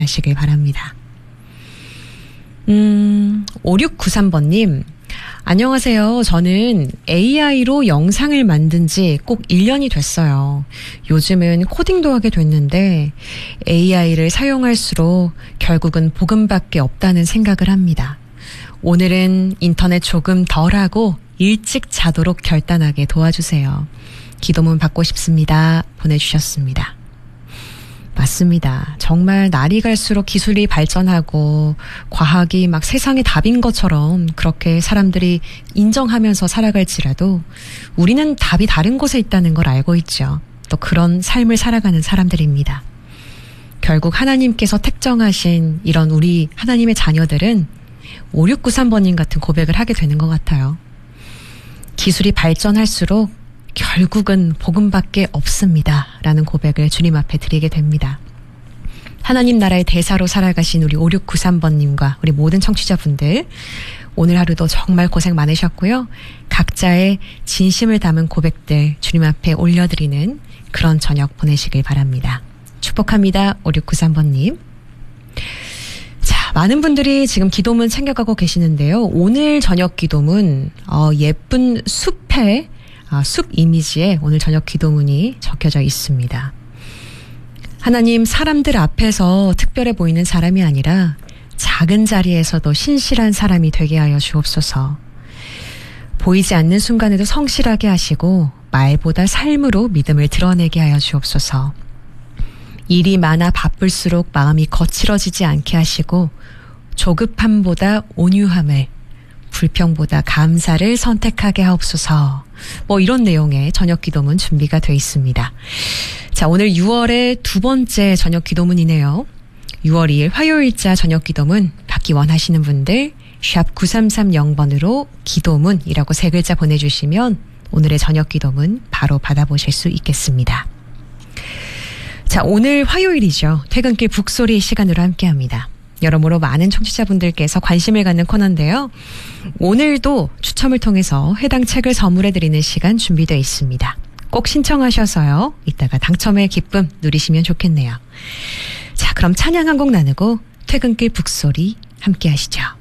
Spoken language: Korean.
하시길 바랍니다. 5693번님, 안녕하세요. 저는 AI로 영상을 만든 지 꼭 1년이 됐어요. 요즘은 코딩도 하게 됐는데 AI를 사용할수록 결국은 복음밖에 없다는 생각을 합니다. 오늘은 인터넷 조금 덜 하고 일찍 자도록 결단하게 도와주세요. 기도문 받고 싶습니다. 보내주셨습니다. 맞습니다. 정말 날이 갈수록 기술이 발전하고 과학이 막 세상의 답인 것처럼 그렇게 사람들이 인정하면서 살아갈지라도 우리는 답이 다른 곳에 있다는 걸 알고 있죠. 또 그런 삶을 살아가는 사람들입니다. 결국 하나님께서 택정하신 이런 우리 하나님의 자녀들은 5693번님 같은 고백을 하게 되는 것 같아요. 기술이 발전할수록 결국은 복음밖에 없습니다. 라는 고백을 주님 앞에 드리게 됩니다. 하나님 나라의 대사로 살아가신 우리 5693번님과 우리 모든 청취자분들, 오늘 하루도 정말 고생 많으셨고요. 각자의 진심을 담은 고백들 주님 앞에 올려드리는 그런 저녁 보내시길 바랍니다. 축복합니다. 5693번님. 자, 많은 분들이 지금 기도문 챙겨가고 계시는데요. 오늘 저녁 기도문 예쁜 숲에 숲 이미지에 오늘 저녁 기도문이 적혀져 있습니다. 하나님, 사람들 앞에서 특별해 보이는 사람이 아니라 작은 자리에서도 신실한 사람이 되게 하여 주옵소서. 보이지 않는 순간에도 성실하게 하시고 말보다 삶으로 믿음을 드러내게 하여 주옵소서. 일이 많아 바쁠수록 마음이 거칠어지지 않게 하시고 조급함보다 온유함을, 불평보다 감사를 선택하게 하옵소서. 이런 내용의 저녁 기도문 준비가 되어 있습니다. 자, 오늘 6월의 두 번째 저녁 기도문이네요. 6월 2일 화요일자 저녁 기도문 받기 원하시는 분들 샵 9330번으로 기도문이라고 세 글자 보내주시면 오늘의 저녁 기도문 바로 받아보실 수 있겠습니다. 자, 오늘 화요일이죠. 퇴근길 북소리 시간으로 함께합니다. 여러모로 많은 청취자분들께서 관심을 갖는 코너인데요. 오늘도 추첨을 통해서 해당 책을 선물해드리는 시간 준비되어 있습니다. 꼭 신청하셔서요. 이따가 당첨의 기쁨 누리시면 좋겠네요. 자, 그럼 찬양 한 곡 나누고 퇴근길 북소리 함께 하시죠.